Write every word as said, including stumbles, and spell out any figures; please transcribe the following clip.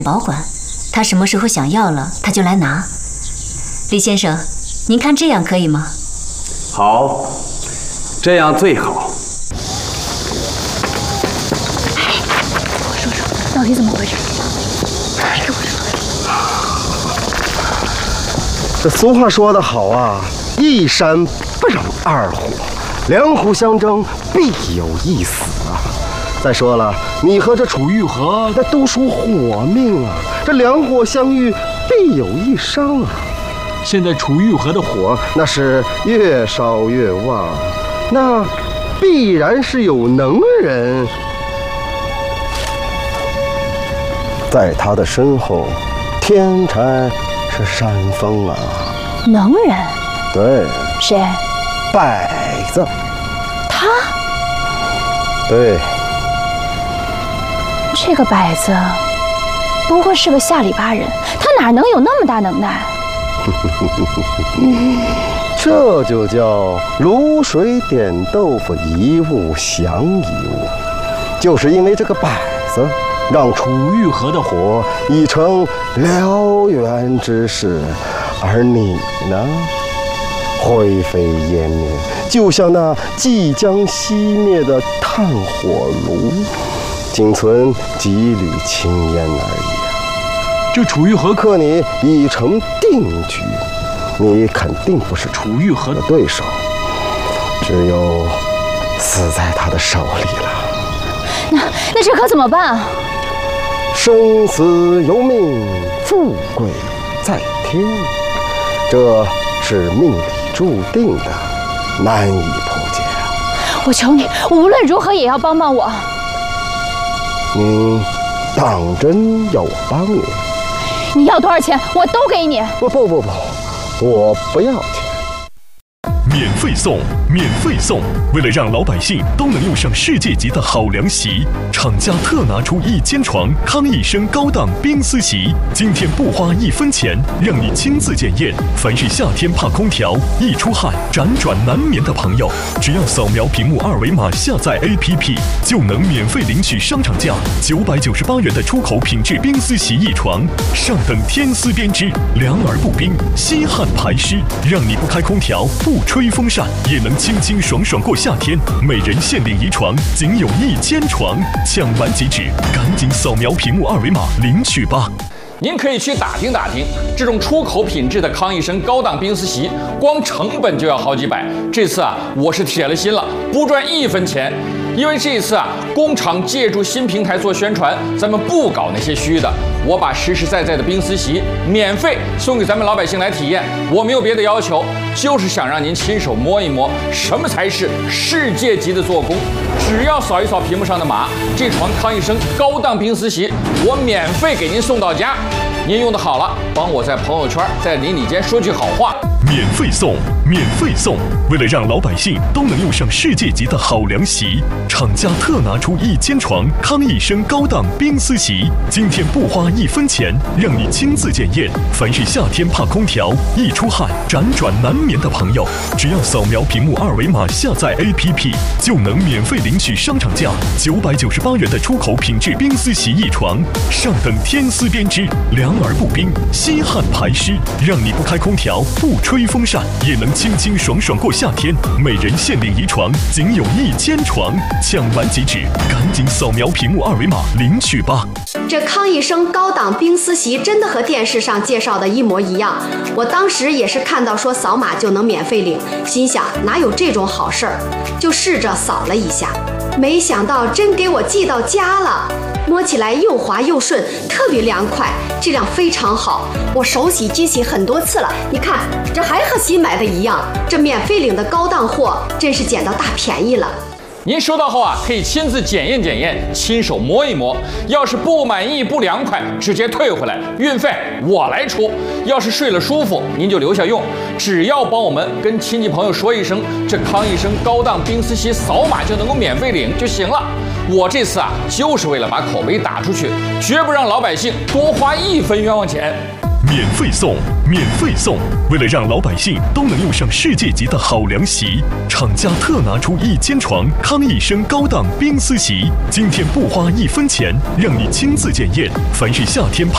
保管，他什么时候想要了，他就来拿。李先生，您看这样可以吗？ 好，这样最好。 哎，我说说，到底怎么回事？你给我说。 这俗话说得好啊，一山不容二虎，两虎相争必有一死啊。再说了，你和这楚玉和那都属火命啊，这两火相遇必有一伤啊。 现在楚玉和的火那是越烧越旺，那必然是有能人在他的身后天柴是山峰啊。 能人？ 对。 谁？ 摆子。 他？ 对。 这个摆子不会是个下里巴人，他哪能有那么大能耐？ 这就叫卤水点豆腐，一物降一物。就是因为这个摆子，让楚玉和的火已成燎原之势，而你呢，灰飞烟灭，就像那即将熄灭的炭火炉，仅存几缕青烟而已。 这楚玉和克你已成定局，你肯定不是楚玉和的对手，只有死在他的手里了。 那那这可怎么办啊？ 生死由命，富贵在天，这是命里注定的，难以破解啊！ 我求你，无论如何也要帮帮我。 你当真要我帮你？ 你要多少钱，我都给你。 不不不不，我不要钱。 免费送，免费送！为了让老百姓都能用上世界级的好凉席，厂家特拿出一间床康益生高档冰丝席，今天不花一分钱，让你亲自检验。凡是夏天怕空调、易出汗、辗转难眠的朋友，只要扫描屏幕二维码下载 A P P， 就能免费领取商场价九百九十八元的出口品质冰丝席一床，上等天丝编织，凉而不冰，吸汗排湿，让你不开空调、不吹风扇也能清清爽爽过夏天。每人限领一床，仅有一间床，抢完即止，赶紧扫描屏幕二维码领取吧。 您可以去打听打听，这种出口品质的康益生高档冰丝席，光成本就要好几百。这次啊，我是铁了心了，不赚一分钱。因为这一次啊，工厂借助新平台做宣传，咱们不搞那些虚的。我把实实在在的冰丝席免费送给咱们老百姓来体验。我没有别的要求，就是想让您亲手摸一摸，什么才是世界级的做工。只要扫一扫屏幕上的码，这床康益生高档冰丝席，我免费给您送到家。您用的好了，帮我在朋友圈、在邻里间说句好话。 免费送，免费送！为了让老百姓都能用上世界级的好凉席，厂家特拿出一间床康益生高档冰丝席，今天不花一分钱，让你亲自检验。凡是夏天怕空调、易出汗、辗转难眠的朋友，只要扫描屏幕二维码下载 A P P， 就能免费领取商场价九百九十八元的出口品质冰丝席一床，上等天丝编织，凉而不冰，吸汗排湿，让你不开空调、不吹风扇也能清清爽爽过夏天。每人限领一床，仅有一间床，抢完即止，赶紧扫描屏幕二维码领取吧。 这康益生高档冰丝席真的和电视上介绍的一模一样，我当时也是看到说扫码就能免费领，心想哪有这种好事儿，就试着扫了一下，没想到真给我寄到家了。摸起来又滑又顺，特别凉快，质量非常好。我手洗机洗很多次了，你看这还和新买的一样。这免费领的高档货真是捡到大便宜了。 您收到后啊，可以亲自检验检验，亲手摸一摸。要是不满意、不凉快，直接退回来，运费我来出。要是睡了舒服，您就留下用。只要帮我们跟亲戚朋友说一声，这康益生高档冰丝席扫码就能够免费领就行了。我这次啊，就是为了把口碑打出去，绝不让老百姓多花一分冤枉钱。 免费送，免费送！为了让老百姓都能用上世界级的好凉席，厂家特拿出一间床康益生高档冰丝席，今天不花一分钱，让你亲自检验。凡是夏天怕